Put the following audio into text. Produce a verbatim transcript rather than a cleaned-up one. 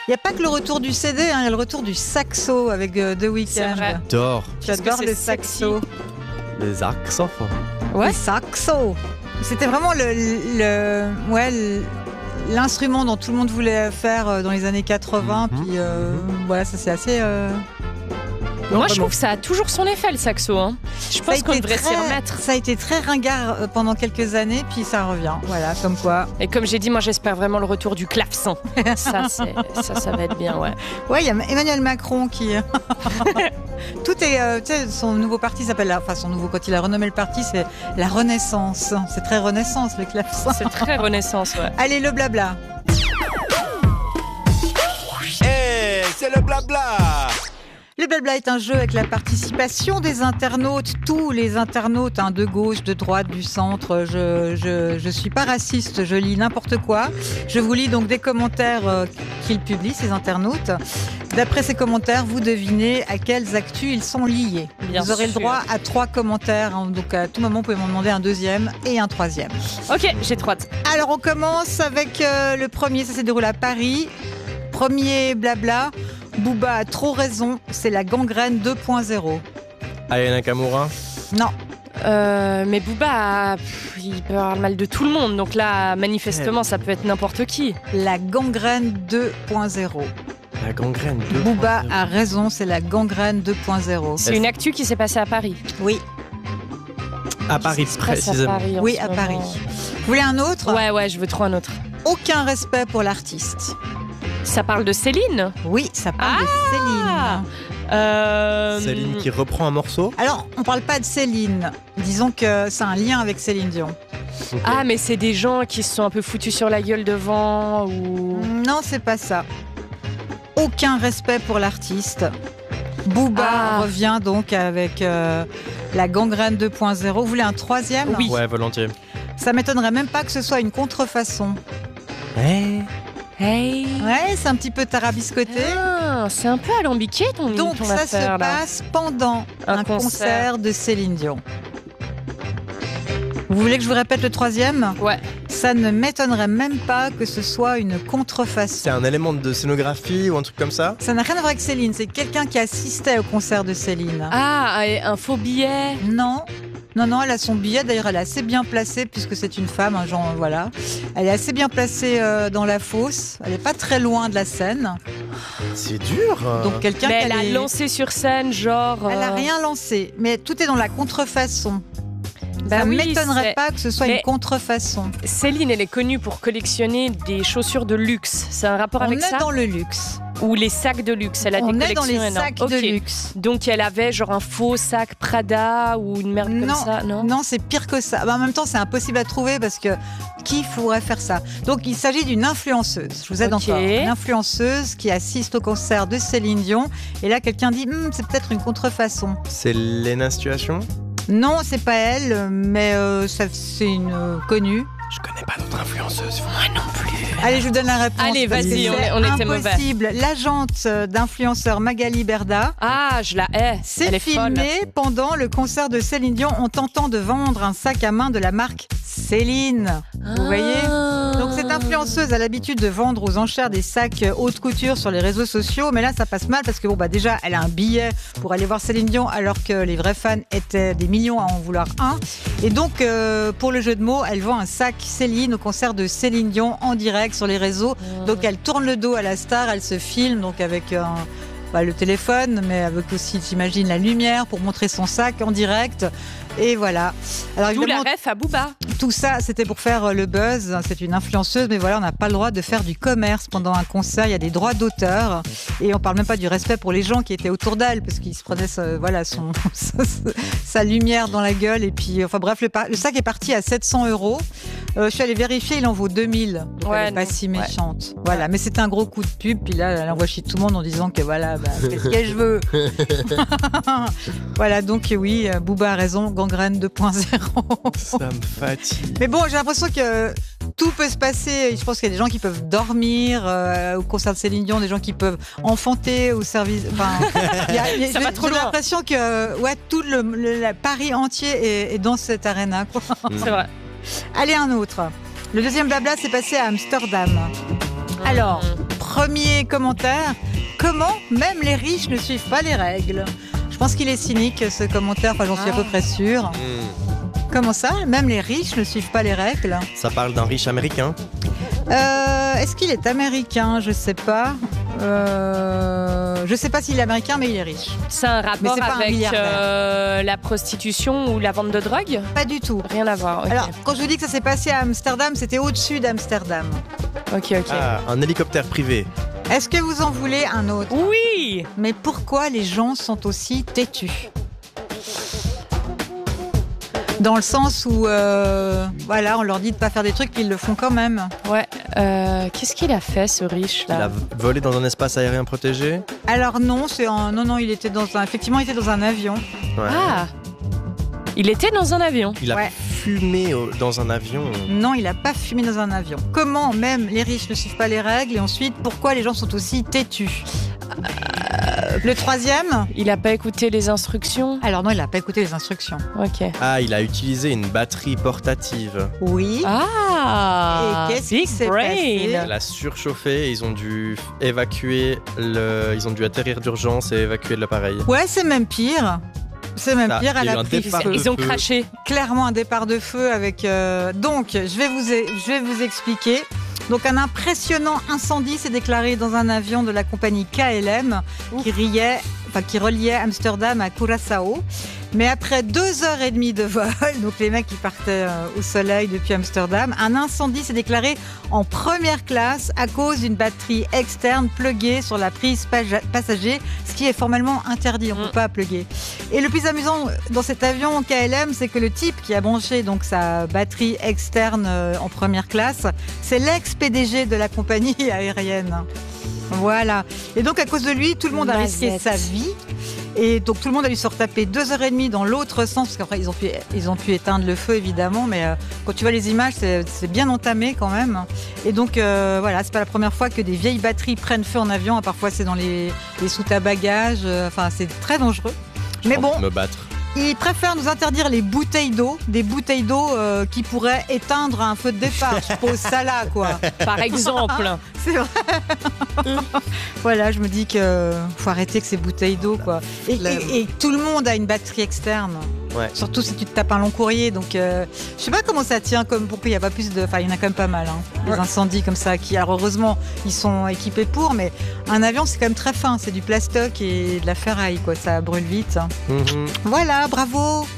Il n'y a pas que le retour du C D, hein, il y a le retour du saxo avec euh, The Weeknd. J'adore. J'adore le saxo. Les saxophones. Ouais. Le saxo. C'était vraiment le, le, ouais, le, l'instrument dont tout le monde voulait faire dans les années quatre-vingts. Mm-hmm. Puis euh, mm-hmm. voilà, ça c'est assez... Euh... Non, Moi, je trouve que ça a toujours son effet, le saxo. Hein. Je pense qu'on devrait s'y remettre. Ça a été très ringard pendant quelques années, puis ça revient. Voilà, comme quoi. Et comme j'ai dit, moi, j'espère vraiment le retour du clavecin. ça, c'est, ça, ça va être bien, ouais. Ouais, il y a Emmanuel Macron qui... Tout est... Euh, tu sais, son nouveau parti s'appelle... Enfin, son nouveau... Quand il a renommé le parti, c'est la Renaissance. C'est très Renaissance, le clavecin. C'est très Renaissance, ouais. Allez, le blabla. Hey, c'est le blabla. Le blabla est un jeu avec la participation des internautes, tous les internautes, hein, de gauche, de droite, du centre. Je, je, je suis pas raciste, je lis n'importe quoi. Je vous lis donc des commentaires euh, qu'ils publient, ces internautes. D'après ces commentaires, vous devinez à quelles actus ils sont liés. Bien vous aurez sûr. le droit à trois commentaires, hein, donc à tout moment, vous pouvez m'en demander un deuxième et un troisième. Ok, j'ai trop hâte. Alors, on commence avec euh, le premier, ça s'est déroulé à Paris. Premier blabla. Booba a trop raison, c'est la gangrène deux point zéro. Aya Nakamura. Non. Euh, mais Booba, pff, il peut avoir le mal de tout le monde. Donc là, manifestement, ça peut être n'importe qui. La gangrène deux point zéro. La gangrène deux point zéro. Booba a raison, c'est la gangrène deux point zéro. C'est une actu qui s'est passée à Paris. Oui. À Paris, précisément. À Paris, oui, à Paris. Vous voulez un autre ? Ouais, ouais, je veux trop un autre. Aucun respect pour l'artiste. Ça parle de Céline ? Oui, ça parle ah de Céline. Euh... Céline qui reprend un morceau ? Alors, on parle pas de Céline. Disons que c'est un lien avec Céline Dion. Okay. Ah, mais c'est des gens qui se sont un peu foutus sur la gueule devant ou... Non, c'est pas ça. Aucun respect pour l'artiste. Booba ah. revient donc avec euh, la gangrène deux point zéro. Vous voulez un troisième ? Oui. Ouais, volontiers. Ça m'étonnerait même pas que ce soit une contrefaçon. Hey. Hey. Ouais, c'est un petit peu tarabiscoté. Ah, c'est un peu alambiqué ton Donc ton ça affaire, se là. passe pendant un, un concert. concert de Céline Dion. Vous voulez que je vous répète le troisième ? Ouais. Ça ne m'étonnerait même pas que ce soit une contrefaçon. C'est un élément de scénographie ou un truc comme ça ? Ça n'a rien à voir avec Céline, c'est quelqu'un qui assistait au concert de Céline. Ah, un faux billet ? Non. Non, non, elle a son billet. D'ailleurs, elle est assez bien placée puisque c'est une femme, hein, genre, voilà. Elle est assez bien placée euh, dans la fosse. Elle n'est pas très loin de la scène. C'est dur. Donc quelqu'un mais elle a est... lancé sur scène, genre. Elle n'a euh... rien lancé, mais tout est dans la contrefaçon. Bah ça ne oui, m'étonnerait c'est... pas que ce soit mais une contrefaçon. Céline, elle est connue pour collectionner des chaussures de luxe. C'est un rapport On avec ça ? On est dans le luxe. Ou les sacs de luxe. Elle a On des est dans les énormes. sacs okay. de luxe. Donc elle avait genre un faux sac Prada ou une merde non, comme ça, non ? Non, c'est pire que ça. Bah, en même temps, c'est impossible à trouver parce que qui pourrait faire ça ? Donc il s'agit d'une influenceuse. Je vous aide okay. encore. Une influenceuse qui assiste au concert de Céline Dion. Et là, quelqu'un dit hm, c'est peut-être une contrefaçon. C'est Léna Situation ? Non, c'est pas elle, mais euh, ça, c'est une euh, connue. Je connais pas d'autres influenceuses. Moi non plus. Allez, je vous donne la réponse. Allez, vas-y, on, est, on était mauvais. Impossible. L'agente d'influenceur Magali Berda. Ah, je la hais. C'est filmé pendant le concert de Céline Dion en tentant de vendre un sac à main de la marque Céline. Ah. Vous voyez ? Donc cette influenceuse a l'habitude de vendre aux enchères des sacs haute couture sur les réseaux sociaux, mais là ça passe mal parce que bon bah déjà elle a un billet pour aller voir Céline Dion alors que les vrais fans étaient des millions à en vouloir un. Et donc euh, pour le jeu de mots, elle vend un sac Céline au concert de Céline Dion en direct sur les réseaux. Donc elle tourne le dos à la star, elle se filme donc avec un Bah, le téléphone, mais avec aussi, j'imagine, la lumière pour montrer son sac en direct. Et voilà. Alors, d'où la ref à Booba. Tout ça, c'était pour faire le buzz. C'est une influenceuse, mais voilà, on n'a pas le droit de faire du commerce pendant un concert. Il y a des droits d'auteur. Et on parle même pas du respect pour les gens qui étaient autour d'elle, parce qu'ils se prenaient sa, voilà, son, sa lumière dans la gueule. Et puis, enfin bref, le, le sac est parti à sept cents euros. Euh, je suis allée vérifier, il en vaut deux mille. Donc ouais, elle n'est pas si méchante. Ouais. Voilà, mais c'était un gros coup de pub. Puis là, elle envoie chier tout le monde en disant que voilà, bah, qu'est-ce que je veux. Voilà, donc oui, Booba a raison, gangrène deux point zéro. Ça me fatigue. Mais bon, j'ai l'impression que tout peut se passer. Je pense qu'il y a des gens qui peuvent dormir euh, au concert de Céline Dion, des gens qui peuvent enfanter au service. Enfin, y a, y a, ça j'ai, va trop j'ai loin. l'impression que ouais, tout le, le la Paris entier est, est dans cette arène. Quoi. Mmh. C'est vrai. Allez, un autre. Le deuxième blabla s'est passé à Amsterdam. Alors, Premier commentaire, comment même les riches ne suivent pas les règles? Je pense qu'il est cynique ce commentaire, enfin j'en suis à peu près sûre. Hmm. Comment ça? Même les riches ne suivent pas les règles? Ça parle d'un riche américain. Euh, Est-ce qu'il est américain? Je sais pas. Euh, je sais pas s'il est américain, mais il est riche. C'est un Mais rapport c'est pas un avec milliardaire. euh, la prostitution ou la vente de drogue? Pas du tout. Rien à voir. Ok, Alors, quand je vous dis que ça s'est passé à Amsterdam, c'était au-dessus d'Amsterdam. ok. ok. Ah, un hélicoptère privé. Est-ce que vous en voulez un autre? Oui. Mais pourquoi les gens sont aussi têtus? Dans le sens où, euh, voilà, on leur dit de pas faire des trucs, puis ils le font quand même. Ouais. Euh, Qu'est-ce qu'il a fait, ce riche Il là? a volé dans un espace aérien protégé. Alors non, c'est en... non, non, il était dans un, effectivement, il était dans un avion. Ouais. Ah. Il était dans un avion. Il a Ouais. fumé au- dans un avion. Non, il a pas fumé dans un avion. Comment même les riches ne suivent pas les règles? Et ensuite, pourquoi les gens sont aussi têtus? Le troisième? Il a pas écouté les instructions. Alors non, il a pas écouté les instructions. Ok. Ah, il a utilisé une batterie portative. Oui. Ah. Et qu'est-ce qui Big s'est brain. passé? Elle a surchauffé et ils ont dû évacuer le... Ils ont dû atterrir d'urgence et évacuer l'appareil. Ouais, c'est même pire. C'est même Ça, pire, il elle y a eu a un pris départ feu. de Ils ont feu. craché. Clairement un départ de feu avec... euh, Donc, je vais, vous, je vais vous expliquer. Donc, un impressionnant incendie s'est déclaré dans un avion de la compagnie K L M qui, riait, enfin, qui reliait Amsterdam à Curaçao. Mais après deux heures et demie de vol, donc les mecs qui partaient euh, au soleil depuis Amsterdam, un incendie s'est déclaré en première classe à cause d'une batterie externe pluguée sur la prise page- passager, ce qui est formellement interdit, on ne Mm. peut pas plugger. Et le plus amusant dans cet avion K L M, c'est que le type qui a branché donc sa batterie externe euh, en première classe, c'est l'ex-P D G de la compagnie aérienne. Voilà. Et donc à cause de lui, tout le monde a risqué Mazette. sa vie. Et donc tout le monde a dû se retaper deux heures et demie dans l'autre sens, parce qu'après ils ont pu, ils ont pu éteindre le feu évidemment, mais euh, quand tu vois les images, c'est, c'est bien entamé quand même. Et donc euh, voilà, c'est pas la première fois que des vieilles batteries prennent feu en avion. Parfois c'est dans les, les soutes à bagages. euh, Enfin c'est très dangereux. Je Mais pense bon, me battre. ils préfèrent nous interdire les bouteilles d'eau, des bouteilles d'eau euh, qui pourraient éteindre un feu de départ. Je pose ça là, quoi. Par exemple. C'est vrai. Voilà, je me dis que faut arrêter que ces bouteilles d'eau, quoi. Et, et- et tout le monde a une batterie externe. Ouais. Surtout si tu te tapes un long courrier. Donc, euh, je sais pas comment ça tient, comme pourquoi il y a pas plus de. Enfin, il y en a quand même pas mal. Hein, des Ouais. incendies comme ça. Qui, alors heureusement, ils sont équipés pour, mais un avion, c'est quand même très fin. C'est du plastoc et de la ferraille, quoi. Ça brûle vite. Mhm. Voilà, bravo.